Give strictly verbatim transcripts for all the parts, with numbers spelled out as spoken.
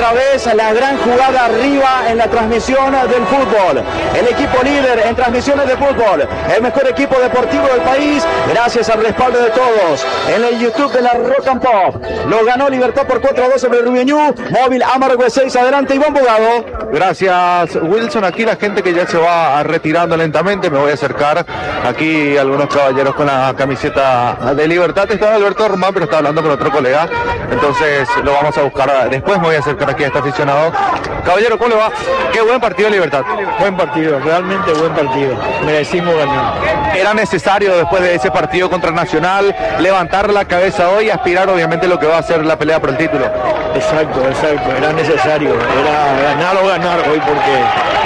otra vez la gran jugada arriba en la transmisión del fútbol. El equipo líder en transmisiones de fútbol, el mejor equipo deportivo del país, gracias al respaldo de todos. En el YouTube de la Rock and Pop, lo ganó Libertad por cuatro a dos sobre Rubio Ñu. Móvil Amargo seis, adelante Iván Bogado. Gracias Wilson, aquí la gente que ya se va retirando lentamente, me voy a acercar aquí algunos caballeros con la camiseta de Libertad. Estaba Alberto Román, pero está hablando con otro colega, entonces lo vamos a buscar después. Me voy a acercar aquí a este aficionado. Caballero, ¿cómo le va? Qué buen partido de Libertad. Buen partido, realmente buen partido, merecimos ganar. Era necesario después de ese partido contra Nacional levantar la cabeza hoy y aspirar obviamente lo que va a ser la pelea por el título. Exacto, exacto, era necesario, era ganar o ganar hoy porque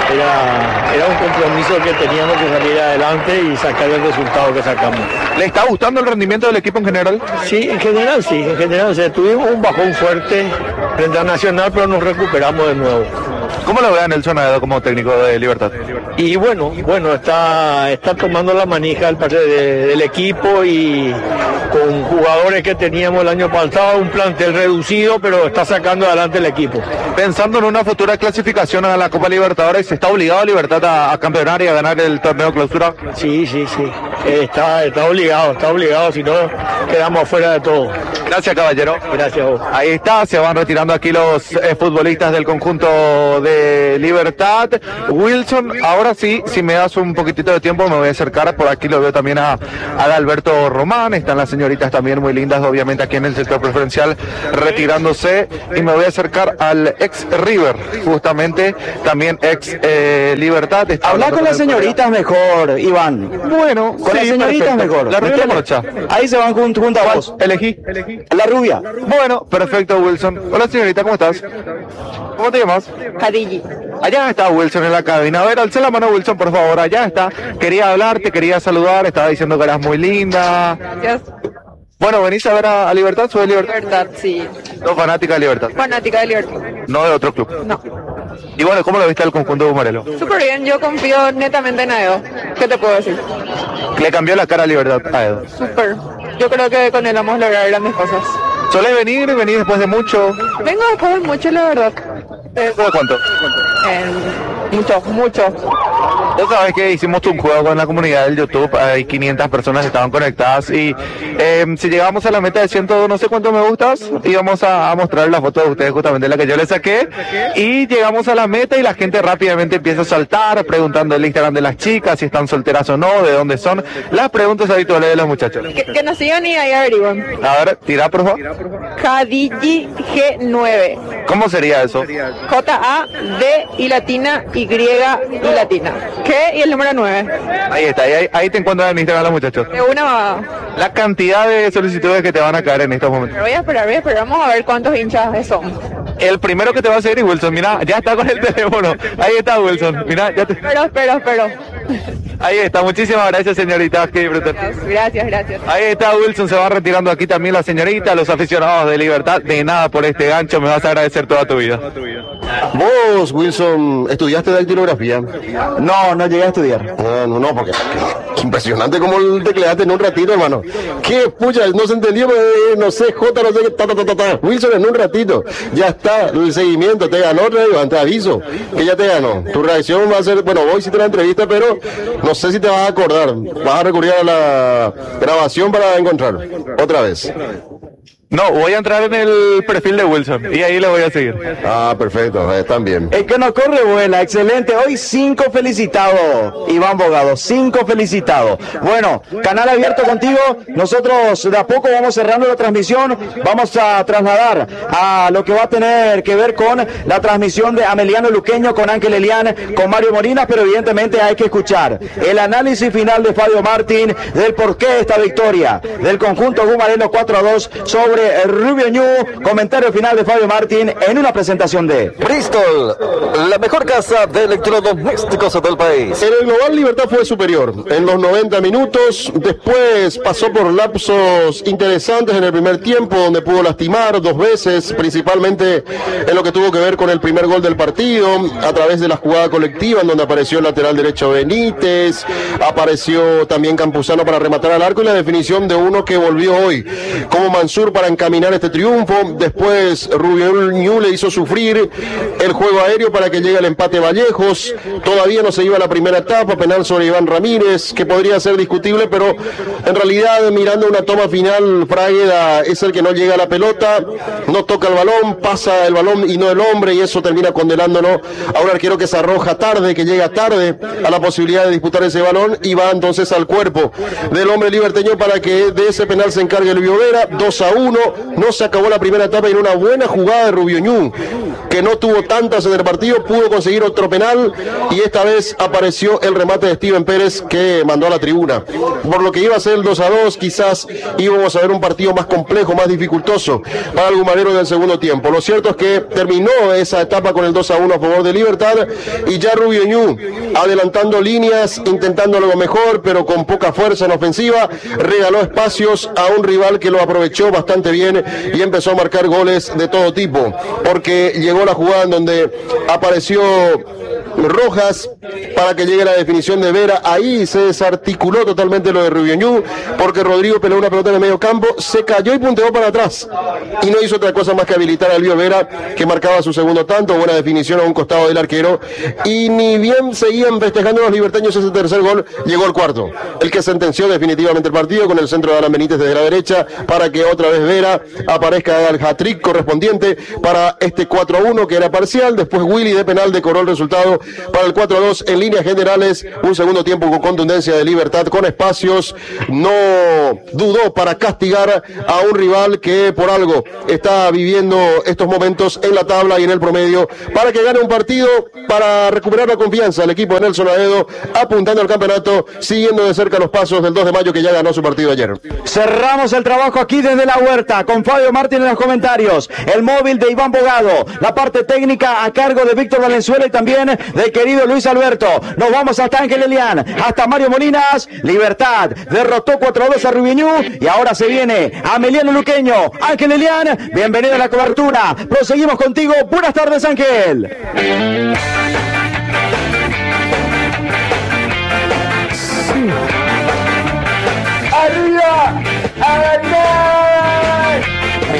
era, era un compromiso que teníamos que salir adelante y sacar el resultado que sacamos. ¿Le está gustando el rendimiento del equipo en general? Sí, en general sí, en general, o sea, tuvimos un bajón fuerte frente a Nacional, pero nos recuperamos de nuevo. ¿Cómo lo ve a Nelson Aedo como técnico de Libertad? Y bueno, bueno, está, está tomando la manija del, de, del equipo y con jugadores que teníamos el año pasado, un plantel reducido, pero está sacando adelante el equipo. Pensando en una futura clasificación a la Copa Libertadores, ¿está obligado Libertad a, a campeonar y a ganar el torneo clausura? Sí, sí, sí, está, está obligado, está obligado, si no quedamos afuera de todo. Gracias, caballero. Gracias a vos. Ahí está, se van retirando aquí los eh, futbolistas del conjunto de Libertad. Wilson, ahora sí, si me das un poquitito de tiempo me voy a acercar, por aquí lo veo también a, a Alberto Román, están las señoritas también muy lindas, obviamente aquí en el sector preferencial retirándose, y me voy a acercar al ex River, justamente, también ex eh, Libertad. Habla con las señoritas mejor, Iván. Bueno, con sí, las señoritas perfecto. Mejor. La rubia o la morocha. Ahí se van junto, junto a vos. Elegí. Elegí. La rubia. Bueno, perfecto, Wilson. Hola, señorita, ¿cómo estás? ¿Cómo te llamas? Khadiji. Allá está Wilson en la cabina. A ver, alza la mano, Wilson, por favor. Allá está. Quería hablarte, quería saludar. Estaba diciendo que eras muy linda. Gracias. Bueno, ¿venís a ver a, a Libertad? ¿Sos de Libertad? Libertad, sí. ¿Sos fanática de Libertad? Fanática de Libertad. No de otro club. No. Y bueno, ¿cómo lo viste al conjunto de Bumarelo? Súper bien, yo confío netamente en Aedo. ¿Qué te puedo decir? Le cambió la cara a Libertad a Aedo. Súper. Yo creo que con él vamos a lograr grandes cosas. ¿Solés venir? ¿Venís después de mucho? Vengo después de mucho, la verdad. ¿Después de cuánto? Eh, mucho, mucho. Ya sabes que hicimos un juego con la comunidad del YouTube, hay quinientas personas que estaban conectadas y eh, si llegamos a la meta de ciento no sé cuántos me gustas, íbamos a, a mostrar la foto de ustedes, justamente la que yo les saqué, y llegamos a la meta y la gente rápidamente empieza a saltar preguntando el Instagram de las chicas, si están solteras o no, de dónde son, las preguntas habituales de los muchachos. Que, que nos sigan y ahí averiguan. A ver, tira por favor. Khadiji G nueve. ¿Cómo sería eso? J A D y latina Y y latina. ¿Qué? Y el número nueve. Ahí está, ahí, ahí te encuentran en Instagram los muchachos. De una. La cantidad de solicitudes que te van a caer en estos momentos. Pero voy a esperar, voy a esperar, vamos a ver cuántos hinchas son. El primero que te va a seguir es Wilson, mira, ya está con el teléfono. Ahí está Wilson, mira, ya te... Espero, espero, espero. Ahí está, muchísimas gracias, señorita, que disfruten. Gracias, gracias. Ahí está Wilson, se va retirando aquí también la señorita, los aficionados de Libertad. De nada por este gancho, me vas a agradecer toda tu vida. Vos, Wilson, ¿estudiaste dactilografía? No, no llegué a estudiar. Ah, no, no, porque es impresionante como el tecleaste en un ratito, hermano. ¿Qué? Pucha, no se entendió, eh, no sé, J, no sé qué, ta, ta, ta, ta, ta. Wilson, en un ratito, ya está, el seguimiento, te ganó, te aviso, que ya te ganó. Tu reacción va a ser, bueno, vos hiciste la entrevista, pero no sé si te vas a acordar. Vas a recurrir a la grabación para encontrar, otra vez. No, voy a entrar en el perfil de Wilson y ahí le voy a seguir. Ah, perfecto, están bien. El que no corre vuela, excelente. Hoy cinco felicitados, Iván Bogado, cinco felicitados. Bueno, canal abierto contigo. Nosotros de a poco vamos cerrando la transmisión. Vamos a trasladar a lo que va a tener que ver con la transmisión de Ameliano Luqueño, con Ángel Elián, con Mario Morinas, pero evidentemente hay que escuchar el análisis final de Fabio Martín del porqué de esta victoria del conjunto Bumarelo cuatro a dos sobre Rubio Ñu. Comentario final de Fabio Martín en una presentación de Bristol, la mejor casa de electrodomésticos del país. En el global Libertad fue superior en los noventa minutos, después pasó por lapsos interesantes en el primer tiempo donde pudo lastimar dos veces, principalmente en lo que tuvo que ver con el primer gol del partido, a través de la jugada colectiva en donde apareció el lateral derecho Benítez, apareció también Campuzano para rematar al arco y la definición de uno que volvió hoy como Mansur para encaminar este triunfo. Después Rubio Ñu le hizo sufrir el juego aéreo para que llegue el empate Vallejos. Todavía no se iba a la primera etapa, penal sobre Iván Ramírez, que podría ser discutible, pero en realidad mirando una toma final, Fragueda es el que no llega a la pelota, no toca el balón, pasa el balón y no el hombre, y eso termina condenándolo a un arquero que se arroja tarde, que llega tarde a la posibilidad de disputar ese balón, y va entonces al cuerpo del hombre liberteño para que de ese penal se encargue Elvio Vera. Dos a uno, no se acabó la primera etapa y en una buena jugada de Rubio Ñu, que no tuvo tantas en el partido, pudo conseguir otro penal, y esta vez apareció el remate de Steven Pérez que mandó a la tribuna. Por lo que iba a ser el dos a dos, quizás íbamos a ver un partido más complejo, más dificultoso para el Gumarero del segundo tiempo. Lo cierto es que terminó esa etapa con el dos a uno a favor de Libertad, y ya Rubio Ñu adelantando líneas, intentando algo mejor, pero con poca fuerza en ofensiva, regaló espacios a un rival que lo aprovechó bastante bien y empezó a marcar goles de todo tipo, porque llegó la jugada en donde apareció Rojas para que llegue la definición de Vera. Ahí se desarticuló totalmente lo de Rubio Ñu, porque Rodrigo peleó una pelota en el medio campo, se cayó y punteó para atrás, y no hizo otra cosa más que habilitar a Elvio Vera, que marcaba su segundo tanto. Buena definición a un costado del arquero, y ni bien seguían festejando los liberteños ese tercer gol, llegó el cuarto, el que sentenció definitivamente el partido, con el centro de Alan Benítez desde la derecha, para que otra vez Vera aparezca al hat-trick correspondiente para este cuatro a uno, que era parcial. Después Willy de penal decoró el resultado para el cuatro a dos. En líneas generales, un segundo tiempo con contundencia de Libertad, con espacios, no dudó para castigar a un rival que por algo está viviendo estos momentos en la tabla y en el promedio, para que gane un partido, para recuperar la confianza el equipo de Nelson Aedo, apuntando al campeonato, siguiendo de cerca los pasos del dos de mayo, que ya ganó su partido ayer. Cerramos el trabajo aquí desde la huerta con Fabio Martín en los comentarios, el móvil de Iván Bogado, la parte técnica a cargo de Víctor Valenzuela y también del querido Luis Alberto. Nos vamos hasta Ángel Elián, hasta Mario Molinas. Libertad derrotó cuatro a dos a Rubio Ñu, y ahora se viene Ameliano Luqueño. Ángel Elián, bienvenido a la cobertura. Proseguimos contigo. Buenas tardes, Ángel. ¡Arriba! ¡Arriba!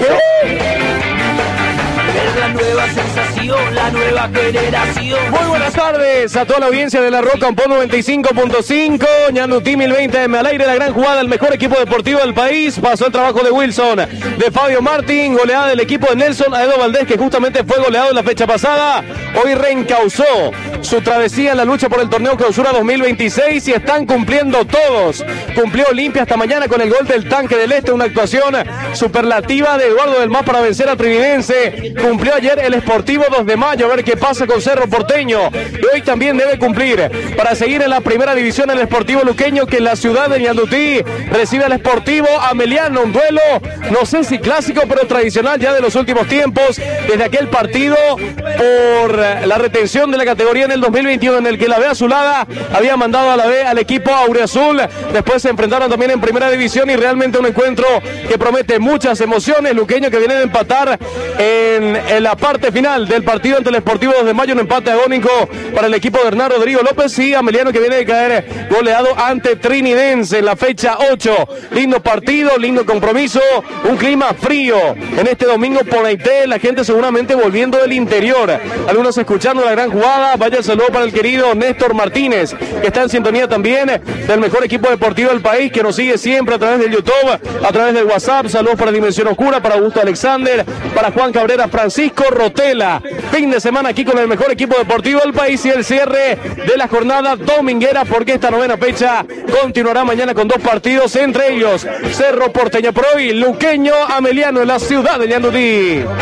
Es la nueva sensación, la nueva generación. Muy buenas tardes a toda la audiencia de La Roca en P O noventa y cinco punto cinco. Ñandutí mil veinte M al aire, la gran jugada, el mejor equipo deportivo del país. Pasó el trabajo de Wilson, de Fabio Martín, goleada del equipo de Nelson Aedo Valdés, que justamente fue goleado en la fecha pasada. Hoy reencauzó su travesía en la lucha por el torneo Clausura dos mil veintiséis, y están cumpliendo todos. Cumplió Olimpia hasta mañana con el gol del Tanque del Este, una actuación superlativa de Eduardo del Mas para vencer al Trividense. Cumplió ayer el Sportivo dos de mayo, a ver qué pasa con Cerro Porteño, y hoy también debe cumplir para seguir en la primera división el Sportivo Luqueño, que en la ciudad de Ñandutí recibe al Sportivo Ameliano, un duelo no sé si clásico, pero tradicional ya de los últimos tiempos, desde aquel partido por la retención de la categoría en el dos mil veintiuno, en el que la B Azulada había mandado a la B al equipo Aureazul. Después se enfrentaron también en primera división, y realmente un encuentro que promete muchas emociones. Luqueño, que viene de empatar en, en la parte final del partido ante el Sportivo dos de mayo, un empate agónico para el equipo de Hernán Rodrigo López, y Ameliano, que viene de caer goleado ante Trinidense en la fecha ocho. Lindo partido, lindo compromiso, un clima frío en este domingo por Haití, la gente seguramente volviendo del interior, algunos escuchando la gran jugada. Vaya el saludo para el querido Néstor Martínez, que está en sintonía también del mejor equipo deportivo del país, que nos sigue siempre a través del YouTube, a través del WhatsApp. Saludos para Dimensión Oscura, para Augusto Alexander, para Juan Cabrera, Francisco Rotela. Fin de semana aquí con el mejor equipo deportivo del país, y el cierre de la jornada dominguera, porque esta novena fecha continuará mañana con dos partidos, entre ellos Cerro Porteño Pro y Luqueño Ameliano en la ciudad de Ñandutí.